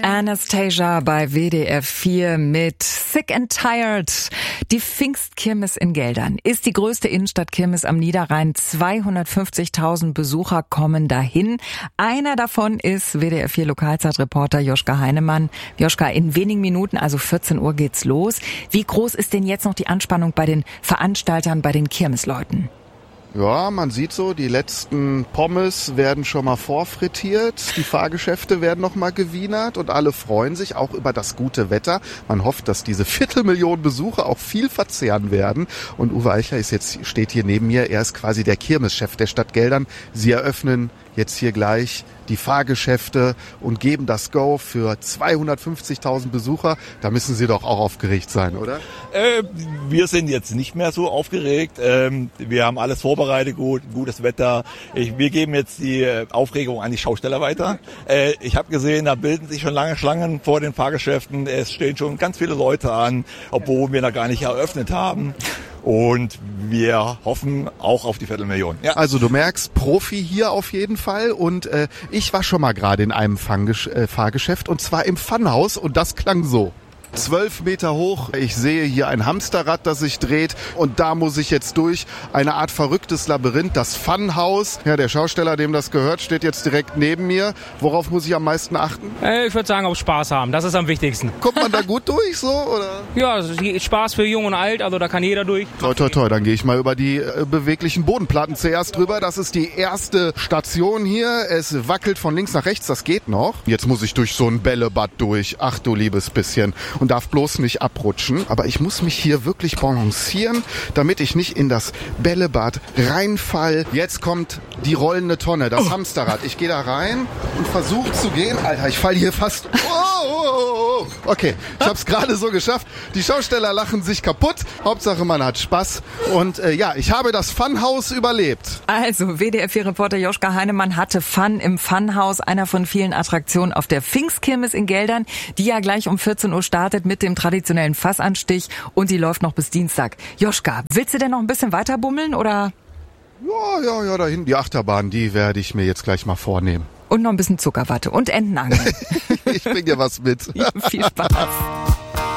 Anastasia bei WDR 4 mit Sick and Tired. Die Pfingstkirmes in Geldern ist die größte Innenstadtkirmes am Niederrhein. 250.000 Besucher kommen dahin. Einer davon ist WDR 4 Lokalzeitreporter Joschka Heinemann. Joschka, in wenigen Minuten, also 14 Uhr geht's los. Wie groß ist denn jetzt noch die Anspannung bei den Veranstaltern, bei den Kirmesleuten? Ja, man sieht so, die letzten Pommes werden schon mal vorfrittiert, die Fahrgeschäfte werden noch mal gewienert und alle freuen sich auch über das gute Wetter. Man hofft, dass diese 250.000 Besucher auch viel verzehren werden. Und Uwe Eichler steht hier neben mir, er ist quasi der Kirmeschef der Stadt Geldern. Sie eröffnen jetzt hier gleich die Fahrgeschäfte und geben das Go für 250.000 Besucher. Da müssen Sie doch auch aufgeregt sein, oder? Wir sind jetzt nicht mehr so aufgeregt. Wir haben alles vorbereitet, gutes Wetter. Wir geben jetzt die Aufregung an die Schausteller weiter. Ich habe gesehen, da bilden sich schon lange Schlangen vor den Fahrgeschäften. Es stehen schon ganz viele Leute an, obwohl wir noch gar nicht eröffnet haben. Und wir hoffen auch auf die 250.000. Ja. Also du merkst, Profi hier auf jeden Fall. Und ich war schon mal gerade in einem Fahrgeschäft und zwar im Funhaus und das klang so. 12 Meter hoch. Ich sehe hier ein Hamsterrad, das sich dreht und da muss ich jetzt durch. Eine Art verrücktes Labyrinth, das Funhaus. Ja, der Schausteller, dem das gehört, steht jetzt direkt neben mir. Worauf muss ich am meisten achten? Ich würde sagen, auf Spaß haben. Das ist am wichtigsten. Kommt man da gut durch so, oder? Ja, Spaß für Jung und Alt, also da kann jeder durch. Toi, toi, toi. Dann gehe ich mal über die beweglichen Bodenplatten zuerst drüber. Das ist die erste Station hier. Es wackelt von links nach rechts, das geht noch. Jetzt muss ich durch so ein Bällebad durch. Ach du liebes bisschen. Und darf bloß nicht abrutschen. Aber ich muss mich hier wirklich balancieren, damit ich nicht in das Bällebad reinfall. Jetzt kommt die rollende Tonne, das Hamsterrad. Ich gehe da rein und versuche zu gehen. Alter, ich falle hier fast... Okay, ich habe es gerade so geschafft. Die Schausteller lachen sich kaputt. Hauptsache, man hat Spaß. Und ich habe das Funhaus überlebt. Also, WDR 4-Reporter Joschka Heinemann hatte Fun im Funhaus, einer von vielen Attraktionen auf der Pfingstkirmes in Geldern, die ja gleich um 14 Uhr startet mit dem traditionellen Fassanstich und die läuft noch bis Dienstag. Joschka, willst du denn noch ein bisschen weiter bummeln, oder? Ja, da hinten die Achterbahn, die werde ich mir jetzt gleich mal vornehmen. Und noch ein bisschen Zuckerwatte und Entenangeln. Ich bringe dir was mit. Ja, viel Spaß.